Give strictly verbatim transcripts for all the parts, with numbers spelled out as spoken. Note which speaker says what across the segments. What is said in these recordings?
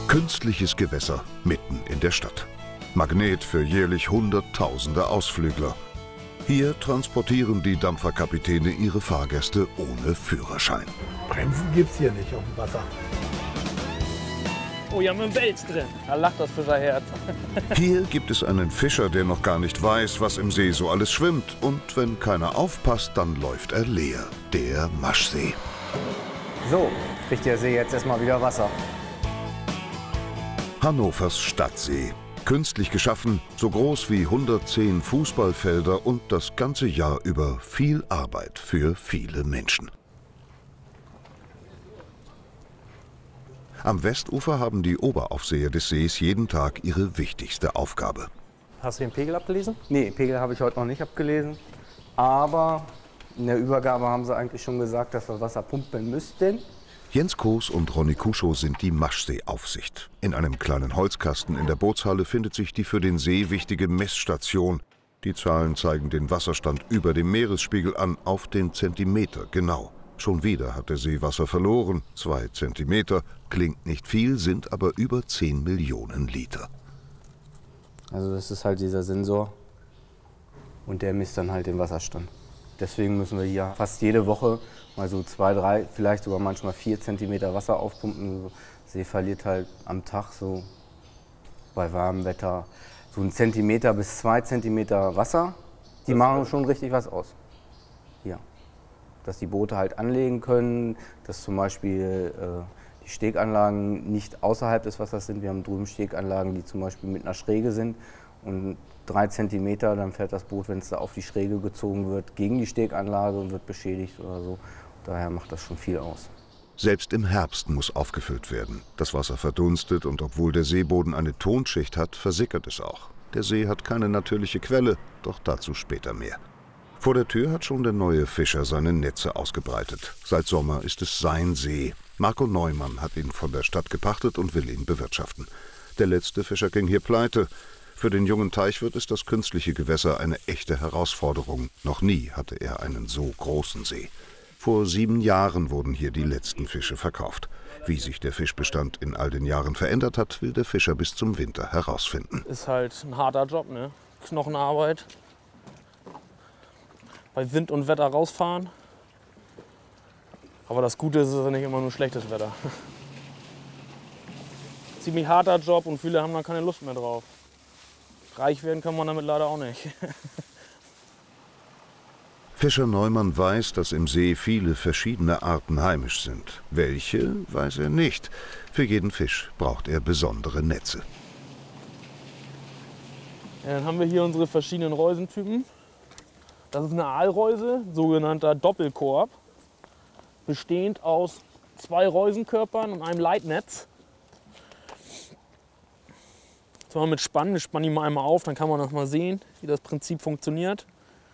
Speaker 1: Künstliches Gewässer mitten in der Stadt. Magnet für jährlich Hunderttausende Ausflügler. Hier transportieren die Dampferkapitäne ihre Fahrgäste ohne Führerschein.
Speaker 2: Bremsen gibt's hier nicht auf dem Wasser.
Speaker 3: Oh, hier haben wir einen Wels drin. Da lacht das Fischerherz.
Speaker 1: Hier gibt es einen Fischer, der noch gar nicht weiß, was im See so alles schwimmt. Und wenn keiner aufpasst, dann läuft er leer. Der Maschsee.
Speaker 4: So, kriegt der See jetzt erstmal wieder Wasser.
Speaker 1: Hannovers Stadtsee. Künstlich geschaffen, so groß wie hundertzehn Fußballfelder und das ganze Jahr über viel Arbeit für viele Menschen. Am Westufer haben die Oberaufseher des Sees jeden Tag ihre wichtigste Aufgabe.
Speaker 4: Hast du den Pegel abgelesen? Nee, Pegel habe ich heute noch nicht abgelesen. Aber in der Übergabe haben sie eigentlich schon gesagt, dass wir Wasser pumpen müssten.
Speaker 1: Jens Koos und Ronny Kuschow sind die Maschseeaufsicht. In einem kleinen Holzkasten in der Bootshalle findet sich die für den See wichtige Messstation. Die Zahlen zeigen den Wasserstand über dem Meeresspiegel an, auf den Zentimeter genau. Schon wieder hat der See Wasser verloren. Zwei Zentimeter, klingt nicht viel, sind aber über zehn Millionen Liter.
Speaker 4: Also das ist halt dieser Sensor und der misst dann halt den Wasserstand. Deswegen müssen wir hier fast jede Woche mal so zwei, drei, vielleicht sogar manchmal vier Zentimeter Wasser aufpumpen. Der See verliert halt am Tag so bei warmem Wetter so einen Zentimeter bis zwei Zentimeter Wasser. Die machen schon richtig was aus. Hier. Dass die Boote halt anlegen können, dass zum Beispiel äh, die Steganlagen nicht außerhalb des Wassers sind. Wir haben drüben Steganlagen, die zum Beispiel mit einer Schräge sind. Und drei Zentimeter, dann fährt das Boot, wenn es da auf die Schräge gezogen wird, gegen die Steganlage und wird beschädigt oder so. Daher macht das schon viel aus.
Speaker 1: Selbst im Herbst muss aufgefüllt werden. Das Wasser verdunstet und obwohl der Seeboden eine Tonschicht hat, versickert es auch. Der See hat keine natürliche Quelle, doch dazu später mehr. Vor der Tür hat schon der neue Fischer seine Netze ausgebreitet. Seit Sommer ist es sein See. Marco Neumann hat ihn von der Stadt gepachtet und will ihn bewirtschaften. Der letzte Fischer ging hier pleite. Für den jungen Teichwirt ist das künstliche Gewässer eine echte Herausforderung. Noch nie hatte er einen so großen See. Vor sieben Jahren wurden hier die letzten Fische verkauft. Wie sich der Fischbestand in all den Jahren verändert hat, will der Fischer bis zum Winter herausfinden.
Speaker 3: Ist halt ein harter Job, ne? Knochenarbeit. Bei Wind und Wetter rausfahren. Aber das Gute ist, es ist ja nicht immer nur schlechtes Wetter. Ziemlich harter Job und viele haben da keine Lust mehr drauf. Reich werden kann man damit leider auch nicht.
Speaker 1: Fischer Neumann weiß, dass im See viele verschiedene Arten heimisch sind. Welche, weiß er nicht. Für jeden Fisch braucht er besondere Netze.
Speaker 3: Ja, dann haben wir hier unsere verschiedenen Reusentypen. Das ist eine Aalreuse, sogenannter Doppelkorb, bestehend aus zwei Reusenkörpern und einem Leitnetz. So, mit Spannen, ich spanne die mal einmal auf, dann kann man noch mal sehen, wie das Prinzip funktioniert.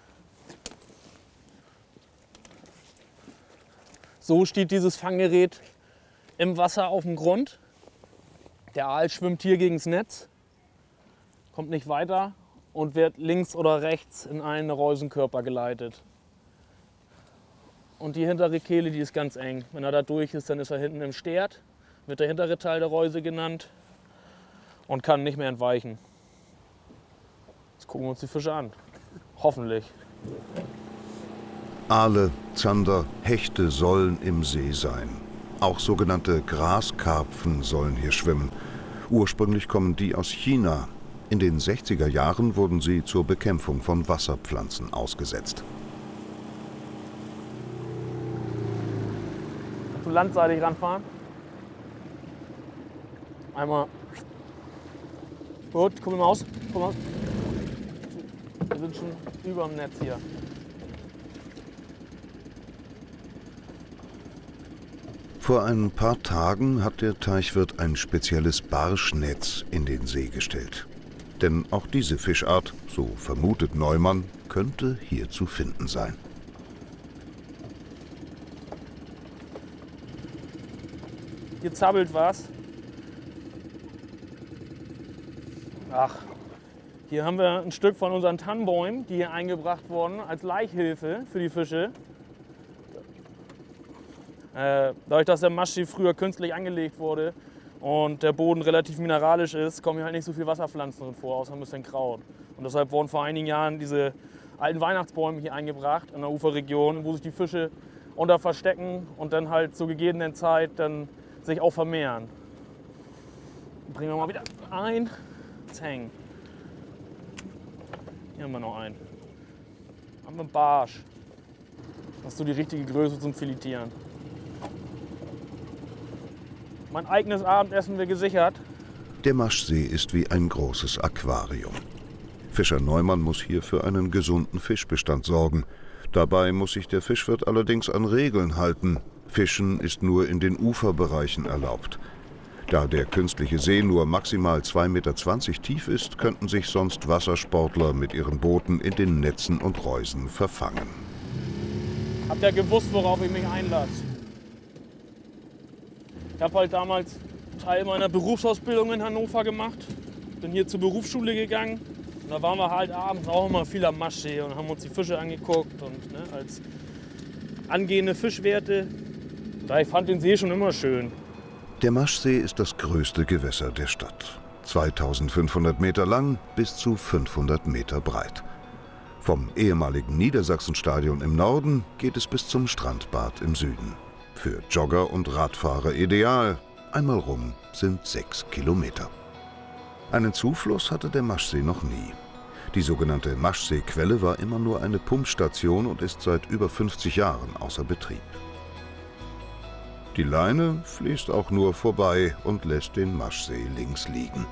Speaker 3: So steht dieses Fanggerät im Wasser auf dem Grund. Der Aal schwimmt hier gegen das Netz, kommt nicht weiter und wird links oder rechts in einen Reusenkörper geleitet. Und die hintere Kehle, die ist ganz eng. Wenn er da durch ist, dann ist er hinten im Stert, wird der hintere Teil der Reuse genannt und kann nicht mehr entweichen. Jetzt gucken wir uns die Fische an. Hoffentlich.
Speaker 1: Aale, Zander, Hechte sollen im See sein. Auch sogenannte Graskarpfen sollen hier schwimmen. Ursprünglich kommen die aus China. In den sechziger Jahren wurden sie zur Bekämpfung von Wasserpflanzen ausgesetzt.
Speaker 3: Kannst du landseitig ranfahren? Einmal. Gut, guck mal aus. Guck mal. Wir sind schon über dem Netz hier.
Speaker 1: Vor ein paar Tagen hat der Teichwirt ein spezielles Barschnetz in den See gestellt. Denn auch diese Fischart, so vermutet Neumann, könnte hier zu finden sein.
Speaker 3: Hier zappelt was. Ach, hier haben wir ein Stück von unseren Tannenbäumen, die hier eingebracht wurden als Laichhilfe für die Fische. Äh, dadurch, dass der Maschi früher künstlich angelegt wurde, und der Boden relativ mineralisch ist, kommen hier halt nicht so viele Wasserpflanzen drin vor, außer ein bisschen Kraut. Und deshalb wurden vor einigen Jahren diese alten Weihnachtsbäume hier eingebracht in der Uferregion, wo sich die Fische unter verstecken und dann halt zur gegebenen Zeit dann sich auch vermehren. Bringen wir mal wieder ein. Zeng. Hier haben wir noch einen. Haben wir einen Barsch. Hast du die richtige Größe zum Filetieren. Mein eigenes Abendessen wird gesichert.
Speaker 1: Der Maschsee ist wie ein großes Aquarium. Fischer Neumann muss hier für einen gesunden Fischbestand sorgen. Dabei muss sich der Fischwirt allerdings an Regeln halten. Fischen ist nur in den Uferbereichen erlaubt. Da der künstliche See nur maximal zwei Meter zwanzig tief ist, könnten sich sonst Wassersportler mit ihren Booten in den Netzen und Reusen verfangen.
Speaker 3: Habt ihr gewusst, worauf ich mich einlasse? Ich habe halt damals Teil meiner Berufsausbildung in Hannover gemacht. Bin hier zur Berufsschule gegangen. Und da waren wir halt abends auch immer viel am Maschsee und haben uns die Fische angeguckt. Und ne, als angehende Fischwerte, da ich fand den See schon immer schön.
Speaker 1: Der Maschsee ist das größte Gewässer der Stadt. zweitausendfünfhundert Meter lang, bis zu fünfhundert Meter breit. Vom ehemaligen Niedersachsenstadion im Norden geht es bis zum Strandbad im Süden. Für Jogger und Radfahrer ideal. Einmal rum sind sechs Kilometer. Einen Zufluss hatte der Maschsee noch nie. Die sogenannte Maschseequelle war immer nur eine Pumpstation und ist seit über fünfzig Jahren außer Betrieb. Die Leine fließt auch nur vorbei und lässt den Maschsee links liegen.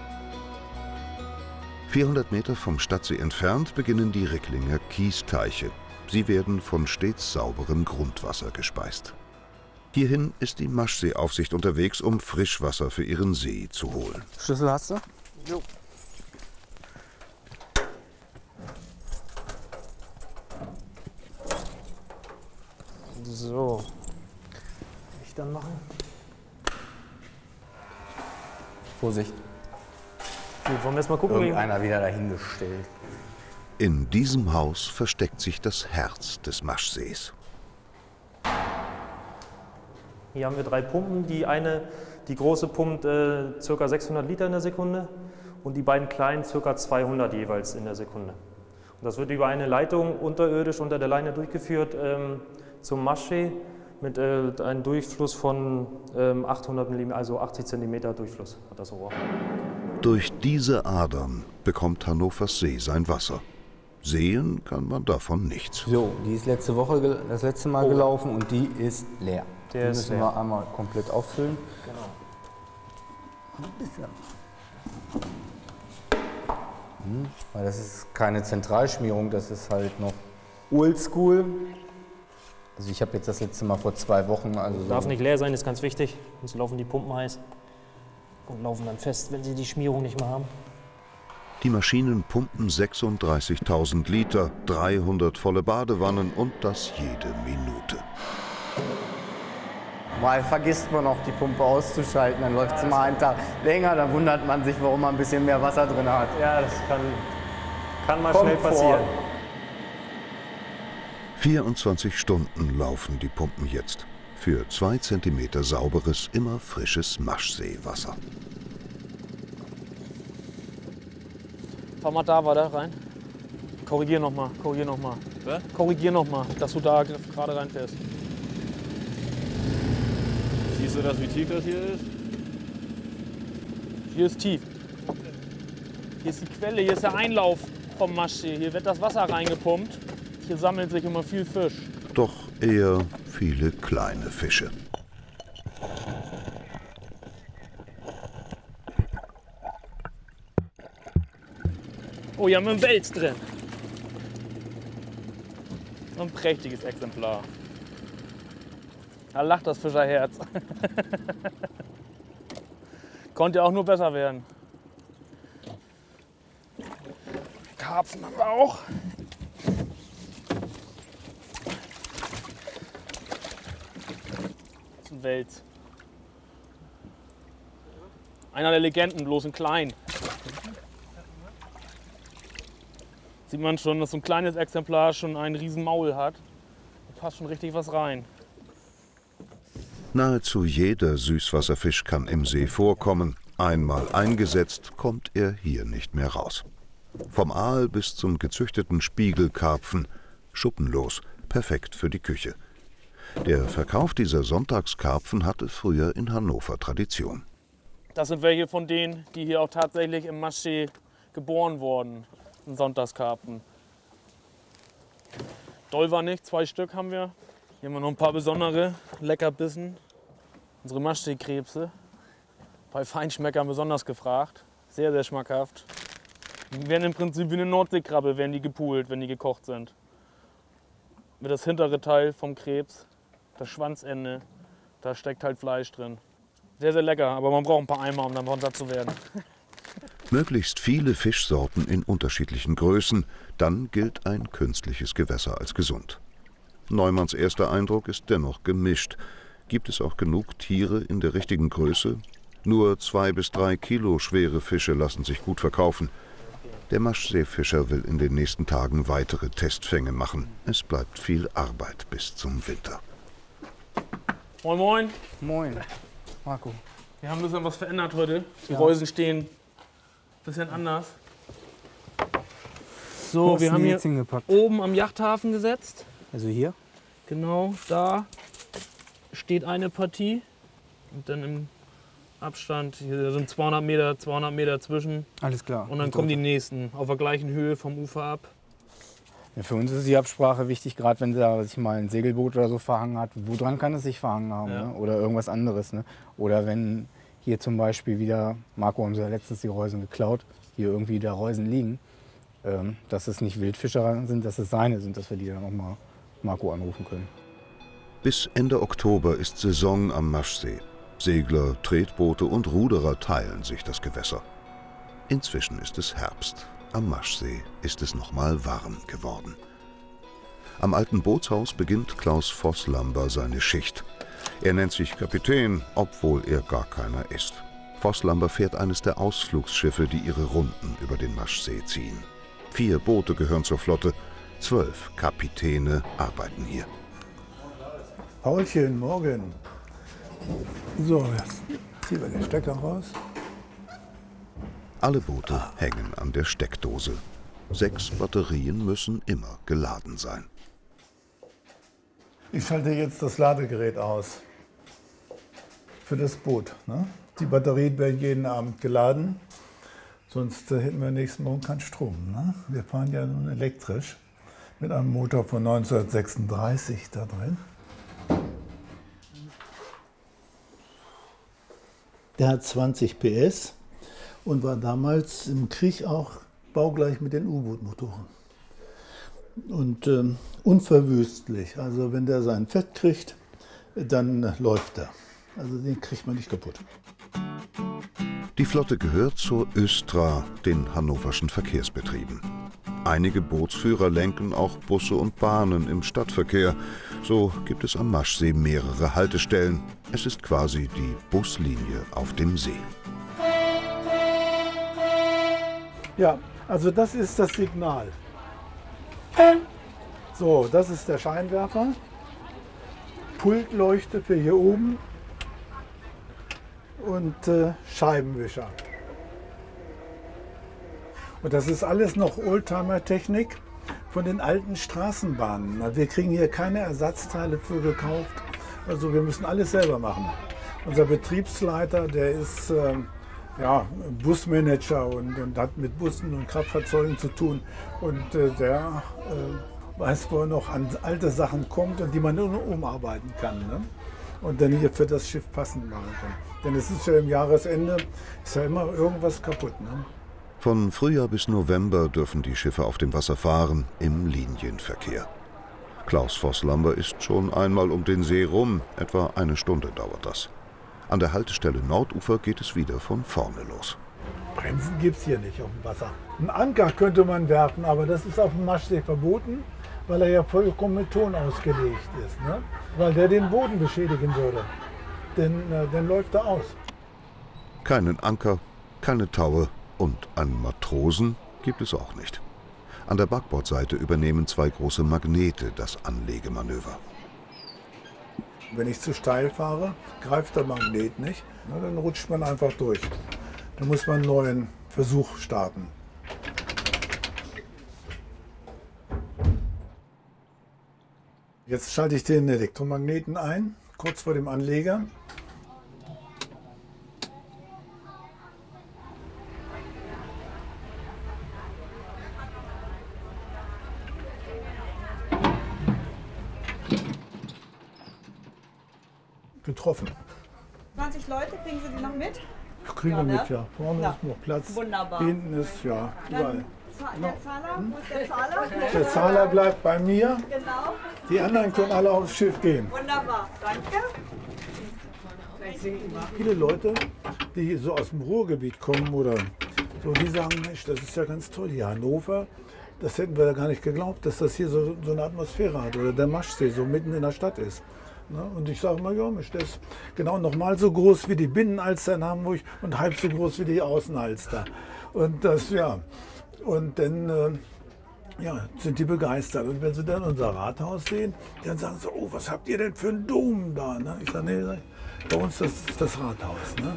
Speaker 1: vierhundert Meter vom Stadtsee entfernt beginnen die Ricklinger Kiesteiche. Sie werden von stets sauberem Grundwasser gespeist. Hierhin ist die Maschseeaufsicht unterwegs, um Frischwasser für ihren See zu holen.
Speaker 4: Schlüssel hast du?
Speaker 3: Jo.
Speaker 5: So. Ich dann machen.
Speaker 4: Vorsicht.
Speaker 5: Gut, wollen wir erst mal gucken?
Speaker 4: Irgendeiner wieder dahingestellt.
Speaker 1: In diesem Haus versteckt sich das Herz des Maschsees.
Speaker 5: Hier haben wir drei Pumpen. Die eine, die große pumpt äh, ca. sechshundert Liter in der Sekunde und die beiden kleinen ca. zweihundert jeweils in der Sekunde. Und das wird über eine Leitung unterirdisch unter der Leine durchgeführt ähm, zum Maschsee mit äh, einem Durchfluss von ähm, achthundert Millimeter, also achtzig Zentimeter Durchfluss hat das Rohr.
Speaker 1: Durch diese Adern bekommt Hannovers See sein Wasser. Sehen kann man davon nichts.
Speaker 4: So, die ist letzte Woche das letzte Mal
Speaker 5: Oh.
Speaker 4: gelaufen und die ist leer.
Speaker 5: Der
Speaker 4: die
Speaker 5: ist
Speaker 4: müssen
Speaker 5: leer.
Speaker 4: wir einmal komplett auffüllen.
Speaker 5: Genau.
Speaker 4: Hm, weil das ist keine Zentralschmierung, das ist halt noch oldschool. Also ich habe jetzt das letzte Mal vor zwei Wochen. Also so
Speaker 5: Darf nicht leer sein, ist ganz wichtig. Sonst laufen die Pumpen heiß und laufen dann fest, wenn sie die Schmierung nicht mehr haben.
Speaker 1: Die Maschinen pumpen sechsunddreißigtausend Liter, dreihundert volle Badewannen und das jede Minute.
Speaker 4: Mal vergisst man auch die Pumpe auszuschalten, dann läuft es mal einen Tag länger, dann wundert man sich, warum man ein bisschen mehr Wasser drin hat.
Speaker 5: Ja, das kann, kann mal
Speaker 4: Kommt
Speaker 5: schnell passieren.
Speaker 4: vor.
Speaker 1: vierundzwanzig Stunden laufen die Pumpen jetzt. Für zwei Zentimeter sauberes, immer frisches Maschseewasser.
Speaker 3: Fahr mal da weiter rein. Korrigier nochmal, korrigier nochmal.
Speaker 6: Was?
Speaker 3: Korrigier nochmal, dass du da gerade reinfährst.
Speaker 6: Siehst du das, wie tief das hier ist?
Speaker 3: Hier ist tief. Hier ist die Quelle, hier ist der Einlauf vom Maschsee. Hier wird das Wasser reingepumpt. Hier sammelt sich immer viel Fisch.
Speaker 1: Doch eher viele kleine Fische.
Speaker 3: Oh, hier haben wir einen Wels drin. So ein prächtiges Exemplar. Da lacht das Fischerherz. Konnte auch nur besser werden. Karpfen haben wir auch. Das ist ein Wels. Einer der Legenden, bloß ein klein. Sieht man schon, dass so ein kleines Exemplar schon ein riesen Maul hat. Da passt schon richtig was rein.
Speaker 1: Nahezu jeder Süßwasserfisch kann im See vorkommen. Einmal eingesetzt, kommt er hier nicht mehr raus. Vom Aal bis zum gezüchteten Spiegelkarpfen, schuppenlos, perfekt für die Küche. Der Verkauf dieser Sonntagskarpfen hatte früher in Hannover Tradition.
Speaker 3: Das sind welche von denen, die hier auch tatsächlich im Maschsee geboren wurden, ein Sonntagskarpfen. Doll war nicht, zwei Stück haben wir. Hier haben wir noch ein paar besondere, Leckerbissen. Unsere Maschseekrebse, bei Feinschmeckern besonders gefragt. Sehr, sehr schmackhaft. Die werden im Prinzip wie eine Nordseekrabbe, werden die gepult, wenn die gekocht sind. Mit das hintere Teil vom Krebs, das Schwanzende, da steckt halt Fleisch drin. Sehr, sehr lecker, aber man braucht ein paar Eimer, um dann satt zu werden.
Speaker 1: Möglichst viele Fischsorten in unterschiedlichen Größen, dann gilt ein künstliches Gewässer als gesund. Neumanns erster Eindruck ist dennoch gemischt. Gibt es auch genug Tiere in der richtigen Größe? Nur zwei bis drei Kilo schwere Fische lassen sich gut verkaufen. Der Maschseefischer will in den nächsten Tagen weitere Testfänge machen. Es bleibt viel Arbeit bis zum Winter.
Speaker 3: Moin, moin.
Speaker 4: Moin, Marco.
Speaker 3: Wir haben ein bisschen was verändert heute. Die
Speaker 4: Ja.
Speaker 3: Reusen stehen ein bisschen anders. So, wir haben hier
Speaker 4: hingepackt?
Speaker 3: oben am Yachthafen gesetzt.
Speaker 4: Also hier?
Speaker 3: Genau, da steht eine Partie. Und dann im Abstand, hier sind zweihundert Meter, zweihundert Meter zwischen.
Speaker 4: Alles klar.
Speaker 3: Und dann kommen die nächsten auf der gleichen Höhe vom Ufer ab.
Speaker 4: Ja, für uns ist die Absprache wichtig, gerade wenn da sich mal ein Segelboot oder so verhangen hat. Woran kann es sich verhangen haben?
Speaker 3: Ja.
Speaker 4: Ne? Oder irgendwas anderes. Ne? Oder wenn hier zum Beispiel wieder, Marco haben sie ja letztens die Reusen geklaut, hier irgendwie da Reusen liegen, ähm, dass es nicht Wildfischer sind, dass es seine sind, dass wir die dann auch mal Marco anrufen können.
Speaker 1: Bis Ende Oktober ist Saison am Maschsee. Segler, Tretboote und Ruderer teilen sich das Gewässer. Inzwischen ist es Herbst. Am Maschsee ist es noch mal warm geworden. Am alten Bootshaus beginnt Klaus Vosslamber seine Schicht. Er nennt sich Kapitän, obwohl er gar keiner ist. Vosslamber fährt eines der Ausflugsschiffe, die ihre Runden über den Maschsee ziehen. Vier Boote gehören zur Flotte. Zwölf Kapitäne arbeiten hier.
Speaker 2: Paulchen, morgen. So, jetzt ziehen wir den Stecker raus.
Speaker 1: Alle Boote hängen an der Steckdose. Sechs Batterien müssen immer geladen sein.
Speaker 2: Ich schalte jetzt das Ladegerät aus für das Boot. Ne? Die Batterien werden jeden Abend geladen, sonst äh, hätten wir nächsten Morgen keinen Strom. Ne? Wir fahren ja nun elektrisch mit einem Motor von neunzehnhundertsechsunddreißig da drin. Der hat zwanzig P S und war damals im Krieg auch baugleich mit den U-Boot-Motoren. Und ähm, unverwüstlich. Also wenn der sein Fett kriegt, dann äh, läuft er. Also den kriegt man nicht kaputt.
Speaker 1: Die Flotte gehört zur Östra, den hannoverschen Verkehrsbetrieben. Einige Bootsführer lenken auch Busse und Bahnen im Stadtverkehr. So gibt es am Maschsee mehrere Haltestellen. Es ist quasi die Buslinie auf dem See.
Speaker 2: Ja, also das ist das Signal. So, das ist der Scheinwerfer. Pultleuchte für hier oben und äh, Scheibenwischer. Und das ist alles noch Oldtimer-Technik von den alten Straßenbahnen. Wir kriegen hier keine Ersatzteile für gekauft. Also wir müssen alles selber machen. Unser Betriebsleiter, der ist äh, ja, Busmanager und, und hat mit Bussen und Kraftfahrzeugen zu tun. Und äh, der äh, weiß, wo er noch an alte Sachen kommt und die man nur umarbeiten kann. Ne? Und dann hier für das Schiff passend machen kann. Denn es ist ja im Jahresende, ist ja immer irgendwas kaputt. Ne?
Speaker 1: Von Frühjahr bis November dürfen die Schiffe auf dem Wasser fahren, im Linienverkehr. Klaus Vosslamber ist schon einmal um den See rum, etwa eine Stunde dauert das. An der Haltestelle Nordufer geht es wieder von vorne los.
Speaker 2: Bremsen gibt es hier nicht auf dem Wasser. Einen Anker könnte man werfen, aber das ist auf dem Maschsee verboten, weil er ja vollkommen mit Ton ausgelegt ist. Ne? Weil der den Boden beschädigen würde. Denn äh, dann läuft er aus.
Speaker 1: Keinen Anker, keine Taue und einen Matrosen gibt es auch nicht. An der Backbordseite übernehmen zwei große Magnete das Anlegemanöver.
Speaker 2: Wenn ich zu steil fahre, greift der Magnet nicht, na, dann rutscht man einfach durch. Dann muss man einen neuen Versuch starten. Jetzt schalte ich den Elektromagneten ein, kurz vor dem Anleger. Getroffen.
Speaker 7: zwanzig Leute, kriegen Sie die noch mit?
Speaker 2: Kriegen
Speaker 7: Ja,
Speaker 2: wir
Speaker 7: ne?
Speaker 2: mit, ja. Vorne
Speaker 7: Ja.
Speaker 2: ist noch Platz.
Speaker 7: Wunderbar.
Speaker 2: Hinten ist, ja, überall.
Speaker 7: Dann Za- der Zahler, wo ist der Zahler?
Speaker 2: Der Zahler bleibt bei mir.
Speaker 7: Genau.
Speaker 2: Die anderen können alle aufs Schiff gehen.
Speaker 7: Wunderbar, danke.
Speaker 2: Viele Leute, die so aus dem Ruhrgebiet kommen oder so, die sagen, Mensch, das ist ja ganz toll hier. Hannover, das hätten wir ja gar nicht geglaubt, dass das hier so, so eine Atmosphäre hat oder der Maschsee so mitten in der Stadt ist. Ne? Und ich sage mal, ja, Mensch, das ist genau nochmal so groß wie die Binnenalster in Hamburg und halb so groß wie die Außenalster. Und das, ja, und dann äh, ja, sind die begeistert. Und wenn sie dann unser Rathaus sehen, dann sagen sie, oh, was habt ihr denn für einen Dom da? Ne? Ich sage, nee, bei uns das ist das Rathaus. Ne?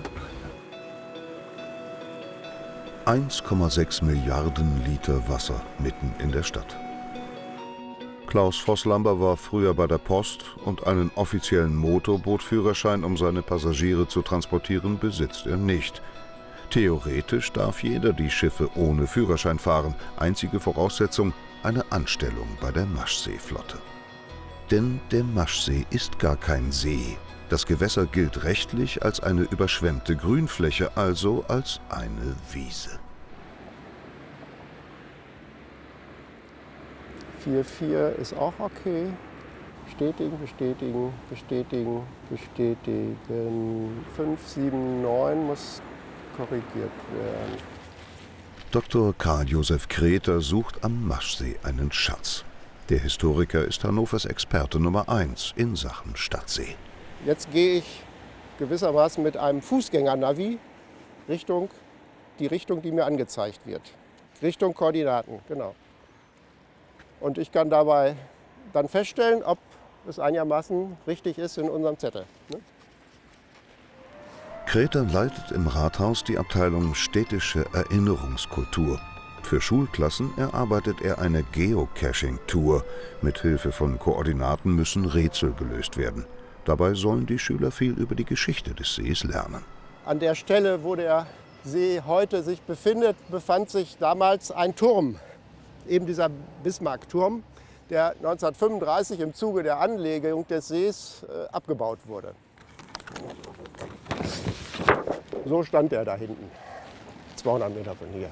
Speaker 1: eins Komma sechs Milliarden Liter Wasser mitten in der Stadt. Klaus Vosslamber war früher bei der Post und einen offiziellen Motorbootführerschein, um seine Passagiere zu transportieren, besitzt er nicht. Theoretisch darf jeder die Schiffe ohne Führerschein fahren. Einzige Voraussetzung, eine Anstellung bei der Maschseeflotte. Denn der Maschsee ist gar kein See. Das Gewässer gilt rechtlich als eine überschwemmte Grünfläche, also als eine Wiese.
Speaker 8: vier vier ist auch okay. Bestätigen, bestätigen, bestätigen, bestätigen. fünf sieben neun muss korrigiert werden.
Speaker 1: Doktor Karl Josef Kreter sucht am Maschsee einen Schatz. Der Historiker ist Hannovers Experte Nummer eins in Sachen Stadtsee.
Speaker 8: Jetzt gehe ich gewissermaßen mit einem Fußgängernavi Richtung die Richtung, die mir angezeigt wird. Richtung Koordinaten, genau. Und ich kann dabei dann feststellen, ob es einigermaßen richtig ist in unserem Zettel. Ne?
Speaker 1: Kreter leitet im Rathaus die Abteilung Städtische Erinnerungskultur. Für Schulklassen erarbeitet er eine Geocaching-Tour. Mit Hilfe von Koordinaten müssen Rätsel gelöst werden. Dabei sollen die Schüler viel über die Geschichte des Sees lernen.
Speaker 8: An der Stelle, wo der See heute sich befindet, befand sich damals ein Turm. Eben dieser Bismarck-Turm, der neunzehnhundertfünfunddreißig im Zuge der Anlegung des Sees äh, abgebaut wurde. So stand er da hinten, zweihundert Meter von hier.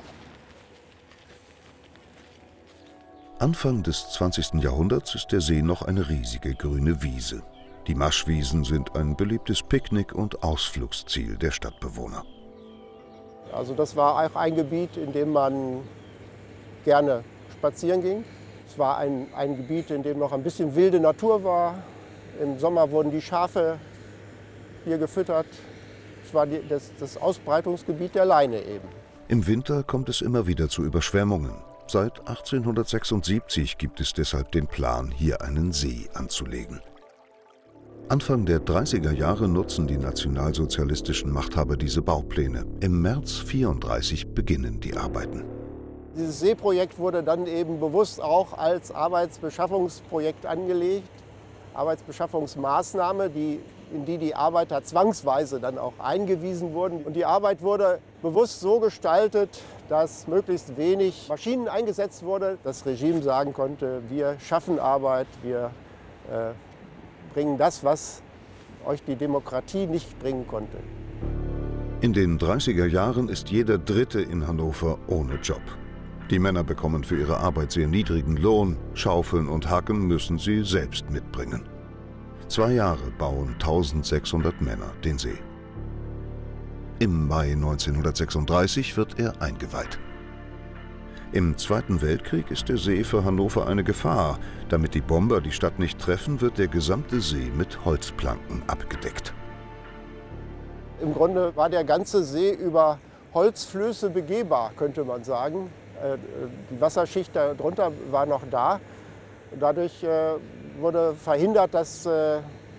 Speaker 1: Anfang des zwanzigsten Jahrhunderts ist der See noch eine riesige grüne Wiese. Die Maschwiesen sind ein beliebtes Picknick- und Ausflugsziel der Stadtbewohner.
Speaker 8: Also das war auch ein Gebiet, in dem man gerne spazieren ging. Es war ein, ein Gebiet, in dem noch ein bisschen wilde Natur war. Im Sommer wurden die Schafe hier gefüttert. Es war die, das, das Ausbreitungsgebiet der Leine eben.
Speaker 1: Im Winter kommt es immer wieder zu Überschwemmungen. Seit achtzehnhundertsechsundsiebzig gibt es deshalb den Plan, hier einen See anzulegen. Anfang der dreißiger Jahre nutzen die nationalsozialistischen Machthaber diese Baupläne. Im März neunzehnhundertvierunddreißig beginnen die Arbeiten.
Speaker 8: Dieses Seeprojekt wurde dann eben bewusst auch als Arbeitsbeschaffungsprojekt angelegt. Arbeitsbeschaffungsmaßnahme, die, in die die Arbeiter zwangsweise dann auch eingewiesen wurden. Und die Arbeit wurde bewusst so gestaltet, dass möglichst wenig Maschinen eingesetzt wurde. Das Regime sagen konnte, wir schaffen Arbeit, wir äh, bringen das, was euch die Demokratie nicht bringen konnte.
Speaker 1: In den dreißiger Jahren ist jeder Dritte in Hannover ohne Job. Die Männer bekommen für ihre Arbeit sehr niedrigen Lohn. Schaufeln und Hacken müssen sie selbst mitbringen. Zwei Jahre bauen eintausendsechshundert Männer den See. Im Mai neunzehnhundertsechsunddreißig wird er eingeweiht. Im Zweiten Weltkrieg ist der See für Hannover eine Gefahr. Damit die Bomber die Stadt nicht treffen, wird der gesamte See mit Holzplanken abgedeckt.
Speaker 8: Im Grunde war der ganze See über Holzflöße begehbar, könnte man sagen. Die Wasserschicht darunter war noch da. Dadurch wurde verhindert, dass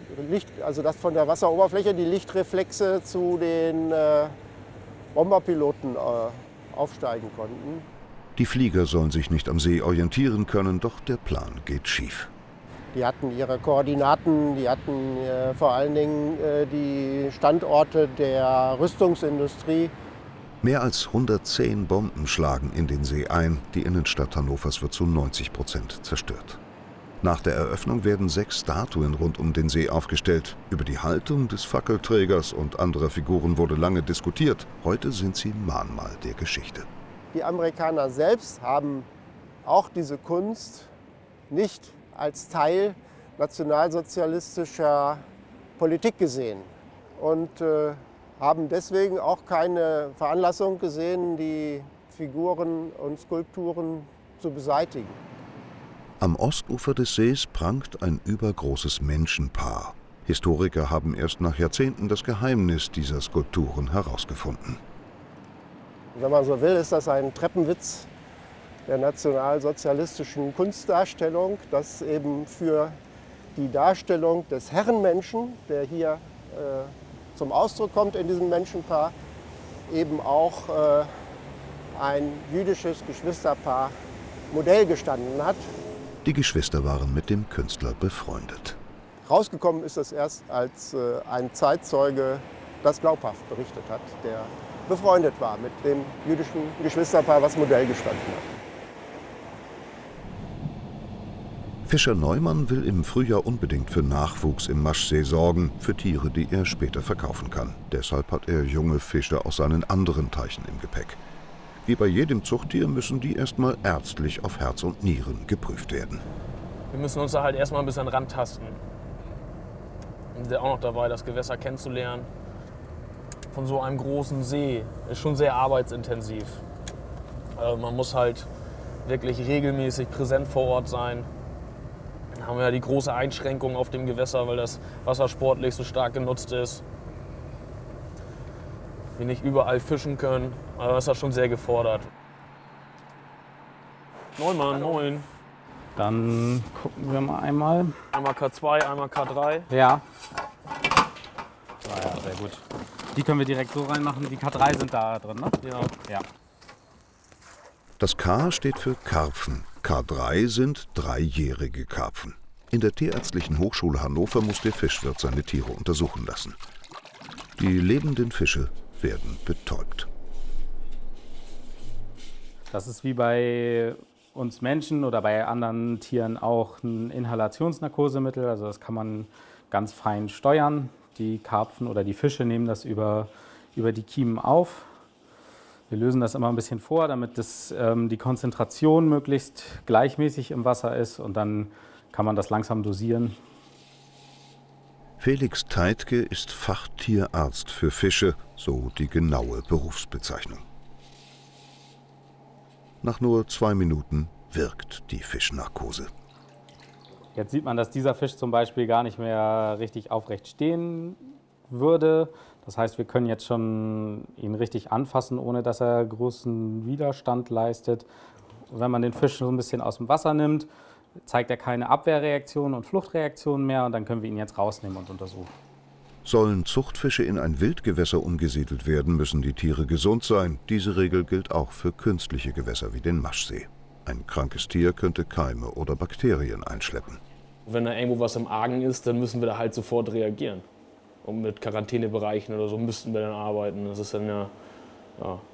Speaker 8: Licht, also dass von der Wasseroberfläche die Lichtreflexe zu den äh, Bomberpiloten äh, aufsteigen konnten.
Speaker 1: Die Flieger sollen sich nicht am See orientieren können, doch der Plan geht schief.
Speaker 8: Die hatten ihre Koordinaten, die hatten äh, vor allen Dingen äh, die Standorte der Rüstungsindustrie.
Speaker 1: Mehr als hundertzehn Bomben schlagen in den See ein. Die Innenstadt Hannovers wird zu neunzig Prozent zerstört. Nach der Eröffnung werden sechs Statuen rund um den See aufgestellt. Über die Haltung des Fackelträgers und anderer Figuren wurde lange diskutiert. Heute sind sie Mahnmal der Geschichte.
Speaker 8: Die Amerikaner selbst haben auch diese Kunst nicht als Teil nationalsozialistischer Politik gesehen und äh, haben deswegen auch keine Veranlassung gesehen, die Figuren und Skulpturen zu beseitigen.
Speaker 1: Am Ostufer des Sees prangt ein übergroßes Menschenpaar. Historiker haben erst nach Jahrzehnten das Geheimnis dieser Skulpturen herausgefunden.
Speaker 8: Wenn man so will, ist das ein Treppenwitz der nationalsozialistischen Kunstdarstellung, das eben für die Darstellung des Herrenmenschen, der hier äh, zum Ausdruck kommt in diesem Menschenpaar, eben auch äh, ein jüdisches Geschwisterpaar Modell gestanden hat.
Speaker 1: Die Geschwister waren mit dem Künstler befreundet.
Speaker 8: Rausgekommen ist es erst, als äh, ein Zeitzeuge das glaubhaft berichtet hat, der befreundet war mit dem jüdischen Geschwisterpaar, was Modell gestanden hat.
Speaker 1: Fischer Neumann will im Frühjahr unbedingt für Nachwuchs im Maschsee sorgen, für Tiere, die er später verkaufen kann. Deshalb hat er junge Fische aus seinen anderen Teichen im Gepäck. Wie bei jedem Zuchttier müssen die erstmal ärztlich auf Herz und Nieren geprüft werden.
Speaker 3: Wir müssen uns da halt erstmal ein bisschen rantasten. Wir sind auch noch dabei, das Gewässer kennenzulernen. Von so einem großen See ist schon sehr arbeitsintensiv. Also man muss halt wirklich regelmäßig präsent vor Ort sein. Dann haben wir ja die große Einschränkung auf dem Gewässer, weil das Wasser sportlich so stark genutzt ist. Wir nicht überall fischen können, aber das ist ja schon sehr gefordert. Neumann, moin.
Speaker 4: Dann gucken wir mal einmal.
Speaker 3: Einmal K zwei, einmal K drei.
Speaker 4: Ja. Ah ja, sehr gut. Die können wir direkt so reinmachen. Die K drei sind da drin, ne?
Speaker 3: Ja.
Speaker 4: Ja.
Speaker 1: Das K steht für Karpfen. K drei sind dreijährige Karpfen. In der Tierärztlichen Hochschule Hannover muss der Fischwirt seine Tiere untersuchen lassen. Die lebenden Fische werden betäubt.
Speaker 4: Das ist wie bei uns Menschen oder bei anderen Tieren auch ein Inhalationsnarkosemittel. Also das kann man ganz fein steuern. Die Karpfen oder die Fische nehmen das über, über die Kiemen auf. Wir lösen das immer ein bisschen vor, damit das, ähm, die Konzentration möglichst gleichmäßig im Wasser ist und dann kann man das langsam dosieren.
Speaker 1: Felix Teitke ist Fachtierarzt für Fische, so die genaue Berufsbezeichnung. Nach nur zwei Minuten wirkt die Fischnarkose.
Speaker 4: Jetzt sieht man, dass dieser Fisch zum Beispiel gar nicht mehr richtig aufrecht stehen würde. Das heißt, wir können jetzt schon ihn richtig anfassen, ohne dass er großen Widerstand leistet. Wenn man den Fisch so ein bisschen aus dem Wasser nimmt, zeigt er keine Abwehrreaktion und Fluchtreaktion mehr und dann können wir ihn jetzt rausnehmen und untersuchen.
Speaker 1: Sollen Zuchtfische in ein Wildgewässer umgesiedelt werden, müssen die Tiere gesund sein. Diese Regel gilt auch für künstliche Gewässer wie den Maschsee. Ein krankes Tier könnte Keime oder Bakterien einschleppen.
Speaker 3: Wenn da irgendwo was im Argen ist, dann müssen wir da halt sofort reagieren. Und mit Quarantänebereichen oder so müssten wir dann arbeiten. Das ist dann ja, ja